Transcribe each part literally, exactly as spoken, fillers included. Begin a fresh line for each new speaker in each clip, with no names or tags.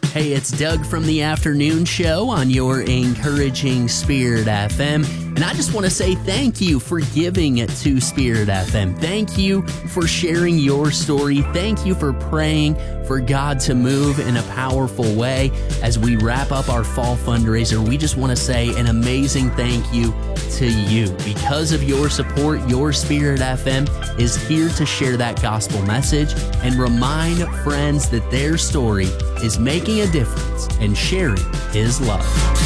Hey, it's Doug from the Afternoon Show on your Encouraging Spirit F M. And I just want to say thank you for giving it to Spirit F M. Thank you for sharing your story. Thank you for praying for God to move in a powerful way. As we wrap up our fall fundraiser, we just want to say an amazing thank you to you. Because of your support, your Spirit F M is here to share that gospel message and remind friends that their story is making a difference and sharing His love.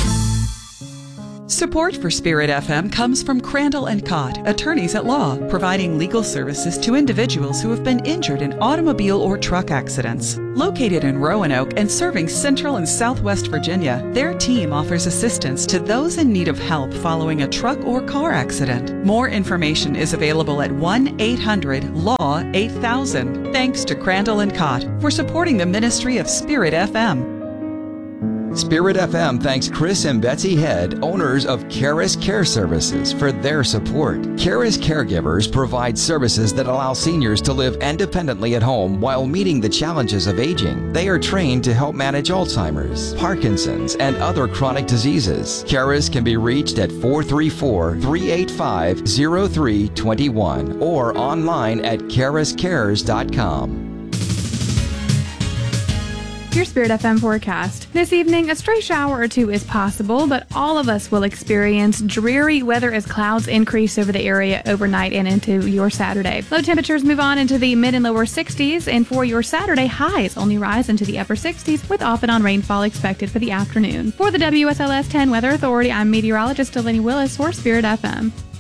Support for Spirit F M comes from Crandall and Cott, attorneys at law, providing legal services to individuals who have been injured in automobile or truck accidents. Located in Roanoke and serving Central and Southwest Virginia, their team offers assistance to those in need of help following a truck or car accident. More information is available at one eight hundred L A W eight thousand. Thanks to Crandall and Cott for supporting the ministry of Spirit F M.
Spirit F M thanks Chris and Betsy Head, owners of Charis Care Services, for their support. Charis Caregivers provide services that allow seniors to live independently at home while meeting the challenges of aging. They are trained to help manage Alzheimer's, Parkinson's, and other chronic diseases. Charis can be reached at four three four, three eight five, zero three two one or online at charis cares dot com.
Your Spirit F M forecast. This evening, a stray shower or two is possible, but all of us will experience dreary weather as clouds increase over the area overnight and into your Saturday. Low temperatures move on into the mid and lower sixties, and for your Saturday, highs only rise into the upper sixties, with off and on rainfall expected for the afternoon. For the W S L S ten Weather Authority, I'm meteorologist Delaney Willis for Spirit F M.